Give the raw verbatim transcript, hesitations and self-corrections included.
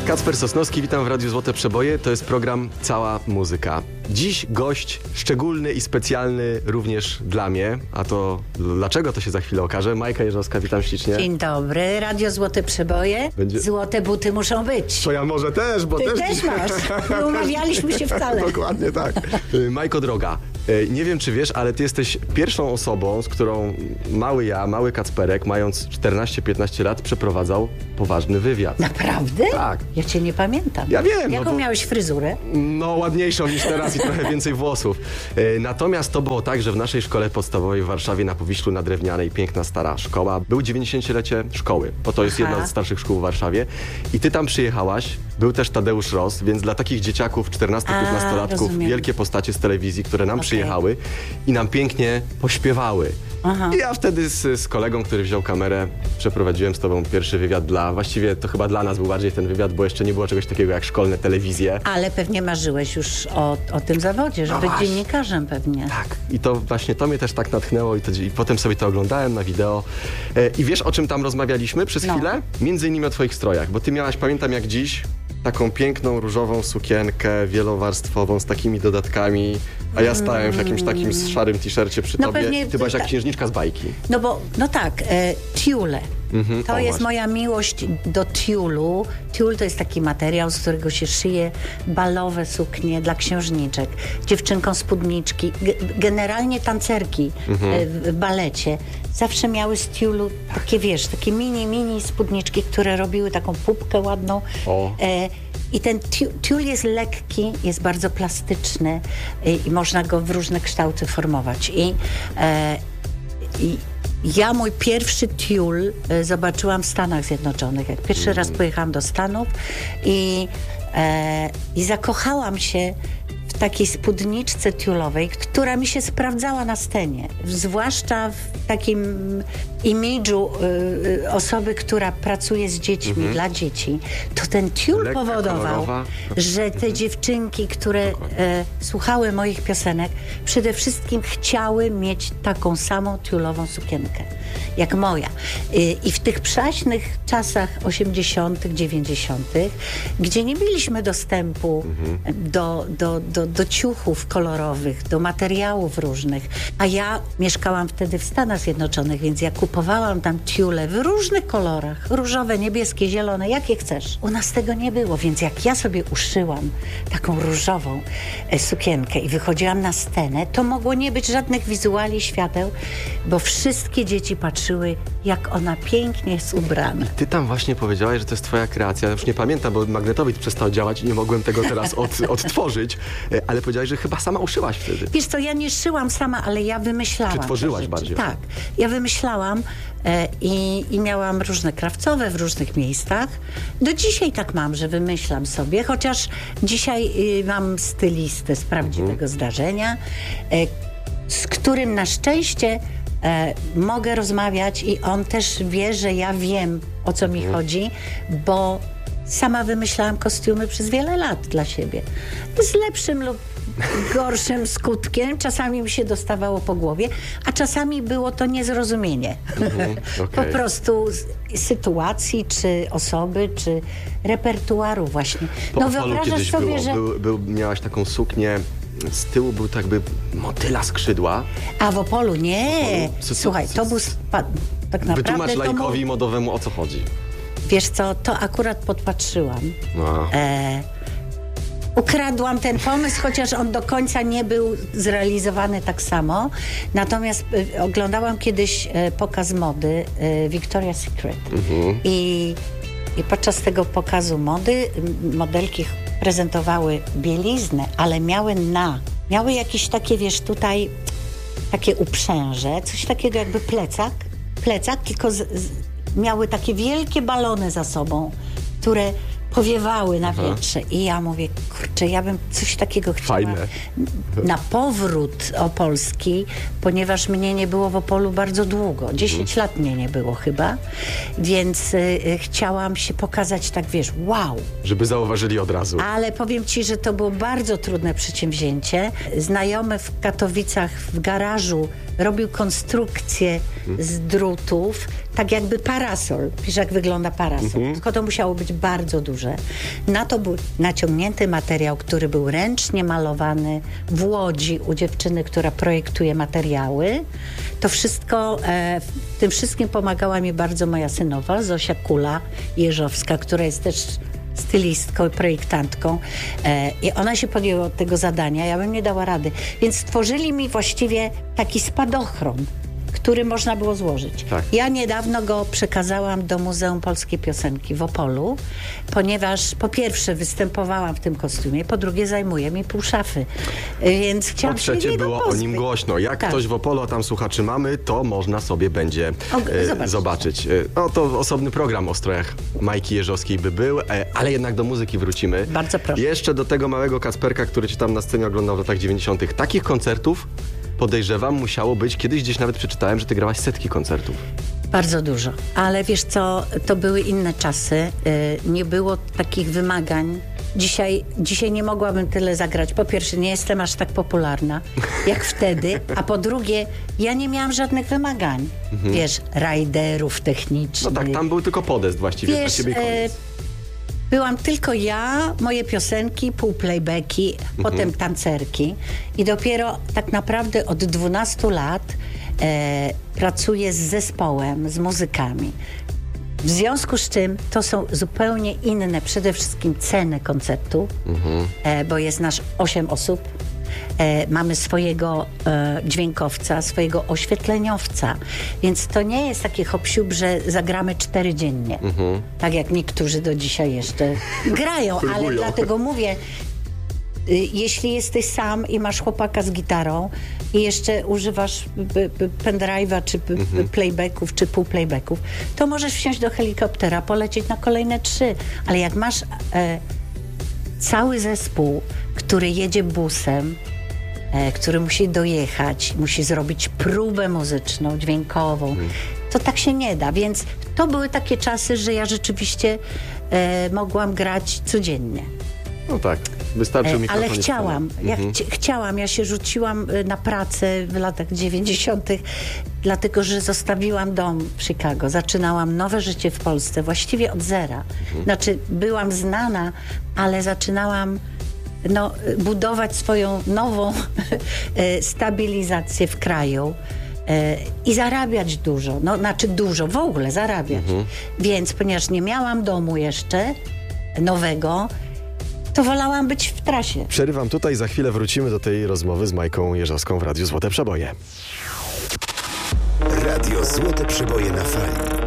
Kacper Sosnowski, witam w Radiu Złote Przeboje. To jest program Cała Muzyka. Dziś gość szczególny i specjalny również dla mnie, a to dlaczego, to się za chwilę okaże. Majka Jeżowska, witam ślicznie. Dzień dobry, Radio Złote Przeboje. Będzie... Złote buty muszą być. To ja może też, bo Ty też... też masz. Nie umawialiśmy się wcale. Dokładnie tak. Majko droga, nie wiem czy wiesz, ale ty jesteś pierwszą osobą, z którą mały ja, mały Kacperek, mając czternaście piętnaście lat, przeprowadzał poważny wywiad. Naprawdę? Tak. Ja cię nie pamiętam. Ja wiem. Jaką no bo... miałeś fryzurę? No ładniejszą niż teraz i trochę więcej włosów. Natomiast to było tak, że w naszej szkole podstawowej w Warszawie na Powiślu na Drewnianej, piękna stara szkoła, był dziewięćdziesięciolecie szkoły, bo to jest Aha. jedna z starszych szkół w Warszawie. I ty tam przyjechałaś, był też Tadeusz Ross, więc dla takich dzieciaków, czternasto-piętnastolatków, wielkie postacie z telewizji, które nam okay. przyjechały i nam pięknie pośpiewały. Aha. I ja wtedy z, z kolegą, który wziął kamerę, przeprowadziłem z tobą pierwszy wywiad dla, właściwie to chyba dla nas był bardziej ten wywiad, bo jeszcze nie było czegoś takiego jak szkolne telewizje. Ale pewnie marzyłeś już o, o tym zawodzie, żeby no być dziennikarzem pewnie. Tak. I to właśnie to mnie też tak natchnęło i, to, i potem sobie to oglądałem na wideo. E, I wiesz, o czym tam rozmawialiśmy przez no. chwilę? Między innymi o twoich strojach, bo ty miałaś, pamiętam jak dziś, taką piękną, różową sukienkę wielowarstwową z takimi dodatkami, a ja stałem w jakimś takim szarym t-shircie przy no tobie. Pewnie, ty byłaś jak ta... księżniczka z bajki. No bo, no tak, e, tiule. Mhm, to jest właśnie. Moja miłość do tiulu. Tiul to jest taki materiał, z którego się szyje balowe suknie dla księżniczek, dziewczynkom spódniczki, g- generalnie tancerki mhm. e, w balecie. Zawsze miały z tiulu takie, wiesz, takie mini, mini spódniczki, które robiły taką pupkę ładną. O. E, I ten tiul jest lekki, jest bardzo plastyczny i, i można go w różne kształty formować. I, e, i ja mój pierwszy tiul e, zobaczyłam w Stanach Zjednoczonych. Jak pierwszy mm. raz pojechałam do Stanów i, e, i zakochałam się w takiej spódniczce tiulowej, która mi się sprawdzała na scenie. Zwłaszcza w takim imidżu y, y, osoby, która pracuje z dziećmi, mm-hmm. dla dzieci. To ten tiul Lekka, powodował, kolorowa. że te dziewczynki, które e, słuchały moich piosenek, przede wszystkim chciały mieć taką samą tiulową sukienkę, jak moja. Y, I w tych przaśnych czasach osiemdziesiątych, dziewięćdziesiątych, gdzie nie mieliśmy dostępu mm-hmm. do, do, do, do ciuchów kolorowych, do materiałów różnych, a ja mieszkałam wtedy w Stanach Zjednoczonych, więc ja kupowałam tam tiule w różnych kolorach, różowe, niebieskie, zielone, jakie chcesz. U nas tego nie było, więc jak ja sobie uszyłam taką różową e, sukienkę i wychodziłam na scenę, to mogło nie być żadnych wizuali, świateł, bo wszystkie dzieci patrzyły, jak ona pięknie jest ubrana. Ty tam właśnie powiedziałaś, że to jest twoja kreacja. Ja już nie pamiętam, bo magnetowid przestał działać i nie mogłem tego teraz od, odtworzyć, ale powiedziałaś, że chyba sama uszyłaś wtedy. Wiesz co, ja nie szyłam sama, ale ja wymyślałam. Czy tworzyłaś bardziej? Tak, ja wymyślałam e, i, i miałam różne krawcowe w różnych miejscach. Do dzisiaj tak mam, że wymyślam sobie, chociaż dzisiaj y, mam stylistę z prawdziwego mhm. zdarzenia, e, z którym na szczęście e, mogę rozmawiać i on też wie, że ja wiem, o co mi mhm. chodzi, bo sama wymyślałam kostiumy przez wiele lat dla siebie. Z lepszym lub gorszym skutkiem. Czasami mi się dostawało po głowie, a czasami było to niezrozumienie. Mhm, okay. Po prostu sytuacji, czy osoby, czy repertuaru właśnie. Po no wyobrażasz sobie, było. że... Był, był, miałaś taką suknię, z tyłu był tak jakby motyla skrzydła. A w Opolu nie. W Opolu. Słuchaj, to był spa... tak naprawdę... Wytłumacz lajkowi mu... modowemu, o co chodzi. Wiesz co, to akurat podpatrzyłam. No. E... Ukradłam ten pomysł, chociaż on do końca nie był zrealizowany tak samo. Natomiast y, oglądałam kiedyś y, pokaz mody y, Victoria's Secret. Mhm. I, I podczas tego pokazu mody y, modelki prezentowały bieliznę, ale miały na. Miały jakieś takie, wiesz, tutaj takie uprzęże, coś takiego jakby plecak. Plecak, tylko z, z, miały takie wielkie balony za sobą, które powiewały na wietrze. I ja mówię, kurczę, ja bym coś takiego chciała. Fajne. Na powrót opolski, ponieważ mnie nie było w Opolu bardzo długo. dziesięć lat mnie nie było chyba. Więc y, chciałam się pokazać tak, wiesz, wow. Żeby zauważyli od razu. Ale powiem ci, że to było bardzo trudne przedsięwzięcie. Znajomy w Katowicach w garażu robił konstrukcję z drutów, tak jakby parasol. Wiesz, jak wygląda parasol. Mhm. Tylko to musiało być bardzo duże. Na to był naciągnięty materiał, który był ręcznie malowany w Łodzi u dziewczyny, która projektuje materiały. To wszystko, e, w tym wszystkim pomagała mi bardzo moja synowa, Zosia Kula-Jeżowska, która jest też stylistką i projektantką. E, I ona się podjęła od tego zadania. Ja bym nie dała rady. Więc stworzyli mi właściwie taki spadochron, który można było złożyć. Tak. Ja niedawno go przekazałam do Muzeum Polskiej Piosenki w Opolu, ponieważ po pierwsze występowałam w tym kostiumie, po drugie zajmuje mi pół szafy. Więc chciałam po trzecie się było pozbyć. O nim głośno. Jak tak. ktoś w Opolu, a tam słuchaczy mamy, to można sobie będzie e, zobaczyć. zobaczyć. No to osobny program o strojach Majki Jeżowskiej by był, e, ale jednak do muzyki wrócimy. Bardzo proszę. Jeszcze do tego małego Kacperka, który cię tam na scenie oglądał w latach dziewięćdziesiątych. Takich koncertów, podejrzewam, musiało być. Kiedyś gdzieś nawet przeczytałem, że ty grałaś setki koncertów. Bardzo dużo. Ale wiesz co, to były inne czasy. Yy, nie było takich wymagań. Dzisiaj, dzisiaj nie mogłabym tyle zagrać. Po pierwsze, nie jestem aż tak popularna jak wtedy, a po drugie, ja nie miałam żadnych wymagań. Mhm. Wiesz, rajderów technicznych. No tak, tam był tylko podest właściwie. Wiesz, dla ciebie koniec. Byłam tylko ja, moje piosenki, półplaybacki, mhm. potem tancerki i dopiero tak naprawdę od dwunastu lat e, pracuję z zespołem, z muzykami. W związku z czym to są zupełnie inne przede wszystkim ceny koncertu, mhm. e, bo jest nasz osiem osób. E, mamy swojego e, dźwiękowca, swojego oświetleniowca, więc to nie jest taki hop-siup, że zagramy cztery dziennie, mhm. tak jak niektórzy do dzisiaj jeszcze grają, ale dlatego mówię, y, jeśli jesteś sam i masz chłopaka z gitarą i jeszcze używasz pendrive'a, czy mhm. playbacków, czy półplaybacków, to możesz wsiąść do helikoptera, polecieć na kolejne trzy, ale jak masz e, cały zespół, który jedzie busem, e, który musi dojechać, musi zrobić próbę muzyczną, dźwiękową, hmm. to tak się nie da. Więc to były takie czasy, że ja rzeczywiście e, mogłam grać codziennie. No tak, wystarczył mi. E, ale chciałam, ja mhm. ch- chciałam, ja się rzuciłam na pracę w latach dziewięćdziesiątych, dlatego, że zostawiłam dom w Chicago, zaczynałam nowe życie w Polsce, właściwie od zera. Mhm. Znaczy, byłam znana, ale zaczynałam no, budować swoją nową stabilizację w kraju e, i zarabiać dużo, no, znaczy dużo, w ogóle zarabiać. Mhm. Więc, ponieważ nie miałam domu jeszcze nowego, to wolałam być w trasie. Przerywam tutaj, za chwilę wrócimy do tej rozmowy z Majką Jeżowską w Radiu Złote Przeboje. Radio Złote Przeboje na fali.